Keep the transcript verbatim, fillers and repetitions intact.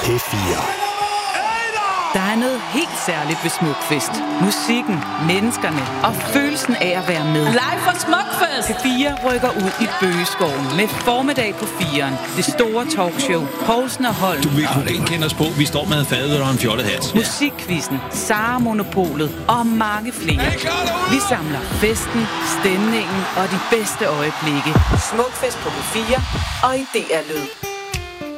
P fire. Der er noget helt særligt ved Smukfest. Musikken, menneskerne og følelsen af at være med. Live fra Smukfest! P fire rykker ud i Bøgeskoven med formiddag på firen. Det store talkshow. Poulsen og Holm. Du vil kunne genkende os på. Vi står med fadet og en fjollet hat. Musikquizzen, Sara Monopolet og mange flere. Vi samler festen, stemningen og de bedste øjeblikke. Smukfest på P fire og i D R Lyd.